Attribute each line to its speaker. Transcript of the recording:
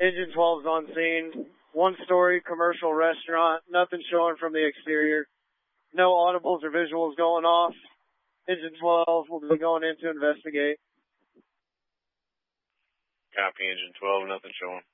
Speaker 1: Engine 12's on scene. One-story commercial restaurant. Nothing showing from the exterior. No audibles or visuals going off. Engine 12 will be going in to investigate.
Speaker 2: Copy, Engine 12, nothing showing.